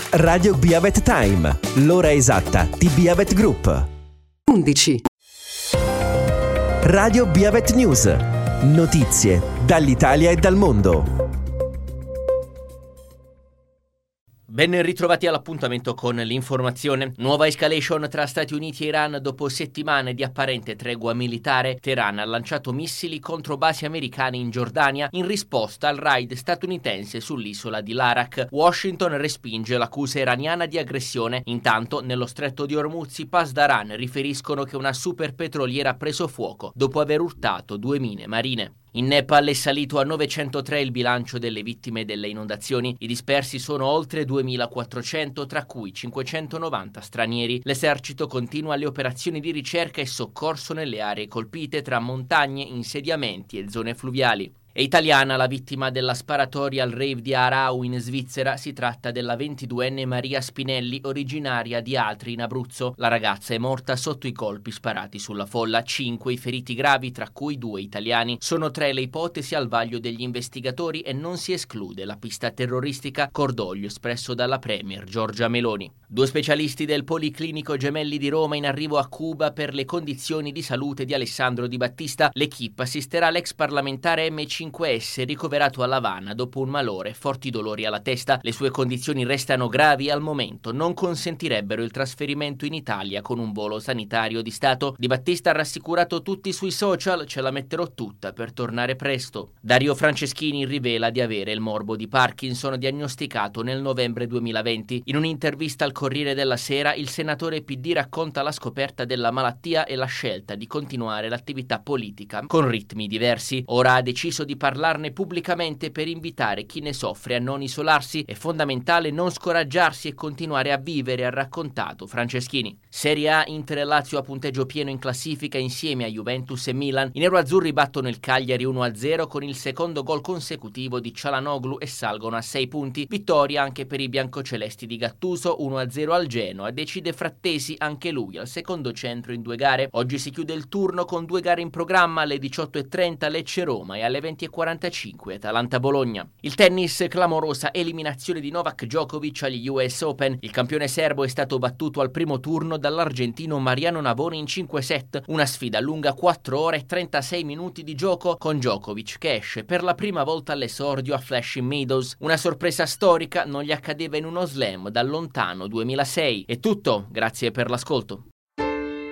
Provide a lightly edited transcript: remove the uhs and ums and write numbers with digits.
Radio Biavet Time, l'ora esatta di Biavet Group. 11. Radio Biavet News, notizie dall'Italia e dal mondo. Ben ritrovati all'appuntamento con l'informazione. Nuova escalation tra Stati Uniti e Iran dopo settimane di apparente tregua militare. Teheran ha lanciato missili contro basi americane in Giordania in risposta al raid statunitense sull'isola di Larak. Washington respinge l'accusa iraniana di aggressione. Intanto, nello stretto di Hormuz, i Pasdaran riferiscono che una superpetroliera ha preso fuoco dopo aver urtato 2 mine marine. In Nepal è salito a 903 il bilancio delle vittime delle inondazioni. I dispersi sono oltre 2400, tra cui 590 stranieri. L'esercito continua le operazioni di ricerca e soccorso nelle aree colpite tra montagne, insediamenti e zone fluviali. È italiana la vittima della sparatoria al rave di Aarau in Svizzera. Si tratta della 22enne Maria Spinelli, originaria di Atri in Abruzzo. La ragazza è morta sotto i colpi sparati sulla folla. 5 i feriti gravi, tra cui 2 italiani. Sono 3 le ipotesi al vaglio degli investigatori e non si esclude la pista terroristica, cordoglio espresso dalla premier Giorgia Meloni. 2 specialisti del Policlinico Gemelli di Roma in arrivo a Cuba per le condizioni di salute di Alessandro Di Battista. L'equipe assisterà l'ex parlamentare M5S ricoverato a L'Avana dopo un malore e forti dolori alla testa. Le sue condizioni restano gravi e al momento non consentirebbero il trasferimento in Italia con un volo sanitario di Stato. Di Battista ha rassicurato tutti sui social: ce la metterò tutta per tornare presto. Dario Franceschini rivela di avere il morbo di Parkinson diagnosticato nel novembre 2020. In un'intervista al Corriere della Sera il senatore PD racconta la scoperta della malattia e la scelta di continuare l'attività politica con ritmi diversi. Ora ha deciso di parlarne pubblicamente per invitare chi ne soffre a non isolarsi. È fondamentale non scoraggiarsi e continuare a vivere, ha raccontato Franceschini. Serie A: Inter e Lazio a punteggio pieno in classifica insieme a Juventus e Milan. I neroazzurri battono il Cagliari 1-0 con il secondo gol consecutivo di Çalhanoğlu e salgono a 6 punti. Vittoria anche per i biancocelesti di Gattuso, 1-0 al Genoa. Decide Frattesi, anche lui al secondo centro in 2 gare. Oggi si chiude il turno con 2 gare in programma: alle 18:30 Lecce-Roma e alle 20:45 Atalanta-Bologna. Il tennis: clamorosa eliminazione di Novak Djokovic agli US Open. Il campione serbo è stato battuto al primo turno dall'argentino Mariano Navone in 5 set. Una sfida lunga 4 ore e 36 minuti di gioco, con Djokovic che esce per la prima volta all'esordio a Flushing Meadows. Una sorpresa storica, non gli accadeva in uno slam dal lontano 2006. È tutto, grazie per l'ascolto.